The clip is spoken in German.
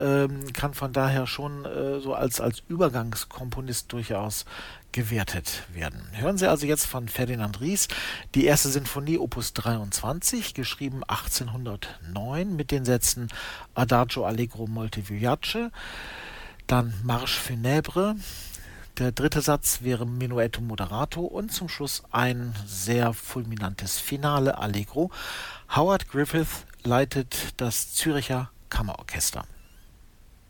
kann von daher schon so als Übergangskomponist durchaus gewertet werden. Hören Sie also jetzt von Ferdinand Ries die erste Sinfonie Opus 23, geschrieben 1809 mit den Sätzen Adagio Allegro molto vivace, dann Marche funèbre. Der dritte Satz wäre Menuetto moderato und zum Schluss ein sehr fulminantes Finale Allegro. Howard Griffith leitet das Züricher Kammerorchester.